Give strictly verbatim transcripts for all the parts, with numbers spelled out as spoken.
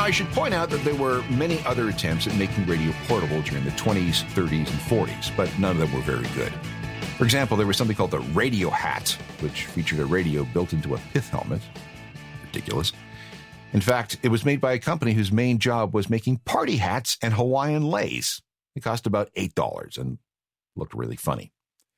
I should point out that there were many other attempts at making radio portable during the twenties, thirties, and forties, but none of them were very good. For example, there was something called the Radio Hat, which featured a radio built into a pith helmet. Ridiculous. In fact, it was made by a company whose main job was making party hats and Hawaiian leis. It cost about eight dollars and looked really funny.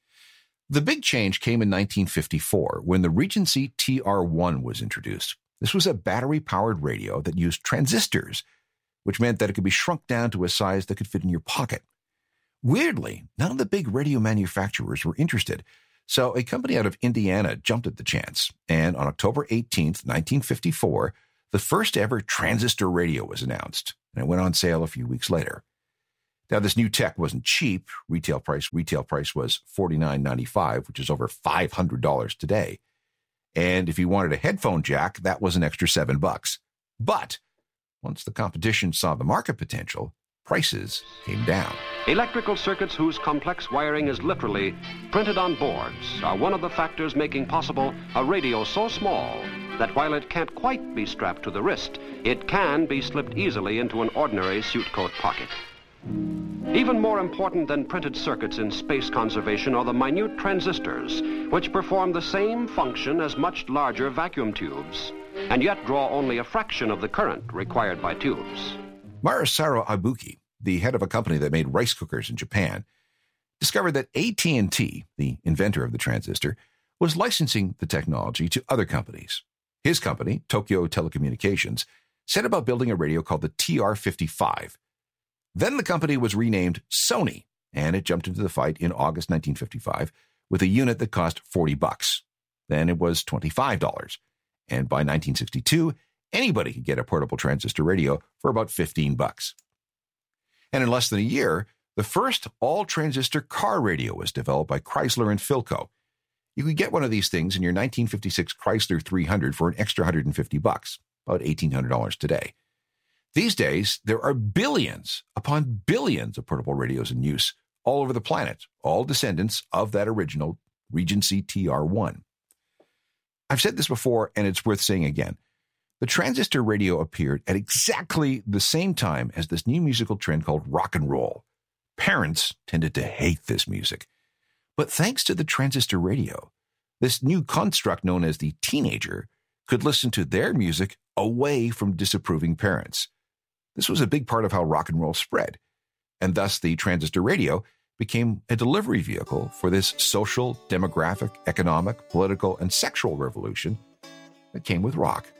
The big change came in nineteen fifty-four when the Regency T R one was introduced. This was a battery-powered radio that used transistors, which meant that it could be shrunk down to a size that could fit in your pocket. Weirdly, none of the big radio manufacturers were interested, so a company out of Indiana jumped at the chance, and on October eighteenth, nineteen fifty-four, the first ever transistor radio was announced, and it went on sale a few weeks later. Now, this new tech wasn't cheap. Retail price retail price was forty-nine ninety-five, which is over five hundred dollars today. And if you wanted a headphone jack, that was an extra seven bucks. But once the competition saw the market potential, prices came down. Electrical circuits whose complex wiring is literally printed on boards are one of the factors making possible a radio so small that while it can't quite be strapped to the wrist, it can be slipped easily into an ordinary suit coat pocket. Even more important than printed circuits in space conservation are the minute transistors, which perform the same function as much larger vacuum tubes, and yet draw only a fraction of the current required by tubes. Masaru Ibuki, the head of a company that made rice cookers in Japan, discovered that A T and T, the inventor of the transistor, was licensing the technology to other companies. His company, Tokyo Telecommunications, set about building a radio called the T R fifty-five. Then the company was renamed Sony, and it jumped into the fight in August nineteen fifty-five with a unit that cost forty bucks. Then it was twenty-five dollars. And by nineteen sixty-two, anybody could get a portable transistor radio for about fifteen bucks. And in less than a year, the first all-transistor car radio was developed by Chrysler and Philco. You could get one of these things in your nineteen fifty-six Chrysler three hundred for an extra one hundred fifty bucks, about eighteen hundred dollars today. These days, there are billions upon billions of portable radios in use all over the planet, all descendants of that original Regency T R one. I've said this before, and it's worth saying again. The transistor radio appeared at exactly the same time as this new musical trend called rock and roll. Parents tended to hate this music. But thanks to the transistor radio, this new construct known as the teenager could listen to their music away from disapproving parents. This was a big part of how rock and roll spread, and thus the transistor radio became a delivery vehicle for this social, demographic, economic, political, and sexual revolution that came with rock.